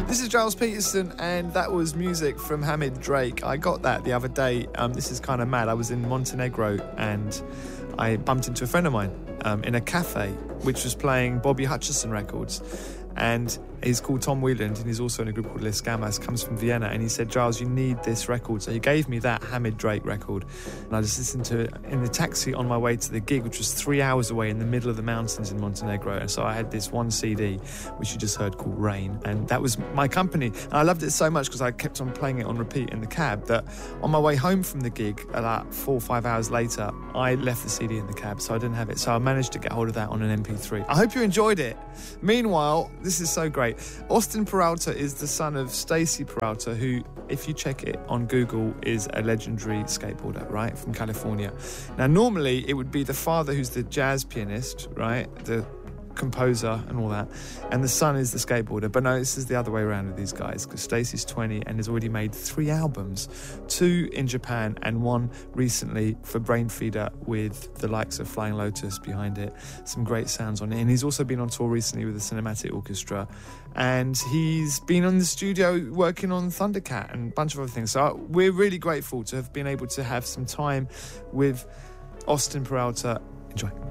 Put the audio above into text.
This is Giles Peterson, and that was music from Hamid Drake. I got that the other day. This is kind of mad. I was in Montenegro and I bumped into a friend of mine in a cafe which was playing Bobby Hutcherson records. And he's called Tom Wheeland, and he's also in a group called Les Scamas, comes from Vienna, and he said, Giles, you need this record. So he gave me that Hamid Drake record, and I just listened to it in the taxi on my way to the gig, which was 3 hours away in the middle of the mountains in Montenegro. And so I had this one CD, which you just heard, called Rain, and that was my company. And I loved it so much because I kept on playing it on repeat in the cab that on my way home from the gig, about 4 or 5 hours later, I left the CD in the cab, so I didn't have it. So I managed to get hold of that on an MP3. I hope you enjoyed it. Meanwhile, this is so great. Austin Peralta is the son of Stacy Peralta, who, if you check it on Google, is a legendary skateboarder, right, from California. Now, normally it would be the father who's the jazz pianist, right, the composer and all that, and the son is the skateboarder. But no, this is the other way around with these guys, because Stacey's 20 and has already made 3 albums, 2 in Japan and 1 recently for Brainfeeder with the likes of Flying Lotus behind it. Some great sounds on it, and he's also been on tour recently with the Cinematic Orchestra, and he's been on the studio working on Thundercat and a bunch of other things. So we're really grateful to have been able to have some time with Austin Peralta. Enjoy.